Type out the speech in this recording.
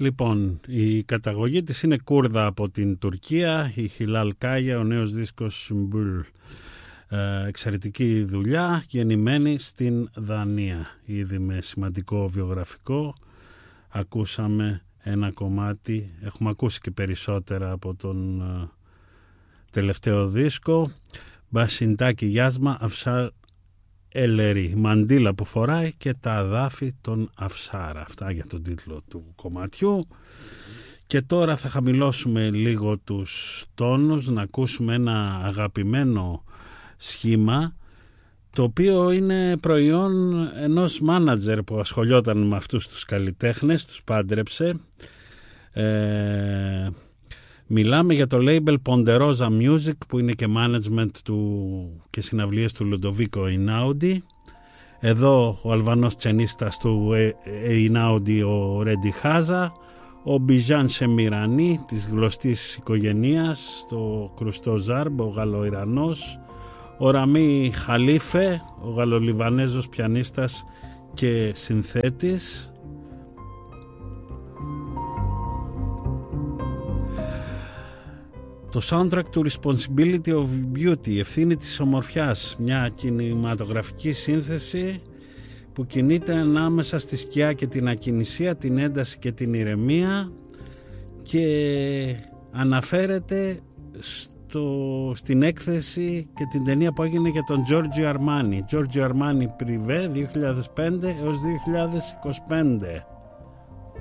Λοιπόν, η καταγωγή της είναι Κούρδα από την Τουρκία, η Χιλάλ Κάγια, ο νέος δίσκος Μπουλ. Εξαιρετική δουλειά, γεννημένη στην Δανία. Ήδη με σημαντικό βιογραφικό. Ακούσαμε ένα κομμάτι, έχουμε ακούσει και περισσότερα από τον τελευταίο δίσκο. Μπασιντάκι Γιάσμα Αφσάρ Ελερή, η μαντήλα που φοράει και τα αδάφη των Αφσάρα. Αυτά για τον τίτλο του κομματιού. Και τώρα θα χαμηλώσουμε λίγο τους τόνους, να ακούσουμε ένα αγαπημένο σχήμα, το οποίο είναι προϊόν ενός μάνατζερ που ασχολιόταν με αυτούς τους καλλιτέχνες, τους πάντρεψε. Μιλάμε για το label Ponderosa Music, που είναι και management και συναυλίες του Λουντοβίκο Εινάουντι. Εδώ ο Αλβανός τσενίστας του Εινάουντι, ο Ρέντι Χάζα, ο Μπιζάν Σεμιρανή της γλωστής οικογενείας, το Κρουστό Ζάρμπ, ο Γαλλοϊρανός, ο Ραμί Χαλίφε, ο Γαλλολιβανέζος πιανίστας και συνθέτης. Το soundtrack του Responsibility of Beauty, ευθύνη της ομορφιάς, μια κινηματογραφική σύνθεση που κινείται ανάμεσα στη σκιά και την ακινησία, την ένταση και την ηρεμία, και αναφέρεται στην έκθεση και την ταινία που έγινε για τον Giorgio Armani, Giorgio Armani Privé 2005 έως 2025.